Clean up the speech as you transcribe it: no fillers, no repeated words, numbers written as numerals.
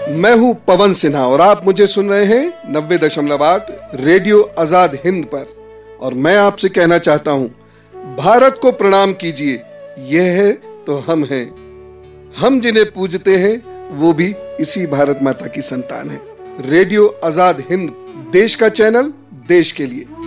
मैं हूं पवन सिन्हा और आप मुझे सुन रहे हैं 90.8 रेडियो आजाद हिंद पर। और मैं आपसे कहना चाहता हूं, भारत को प्रणाम कीजिए, यह है तो हम हैं। हम जिन्हें पूजते हैं वो भी इसी भारत माता की संतान है। रेडियो आजाद हिंद, देश का चैनल, देश के लिए।